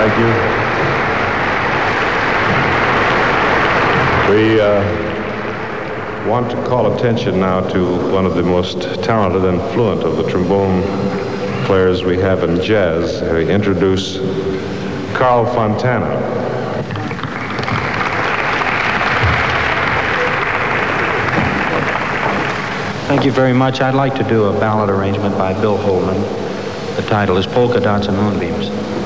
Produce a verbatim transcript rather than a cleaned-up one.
Thank you. We uh, want to call attention now to one of the most talented and fluent of the trombone players we have in jazz. We introduce Carl Fontana. Thank you very much. I'd like to do a ballad arrangement by Bill Holman. The title is Polka Dots and Moonbeams.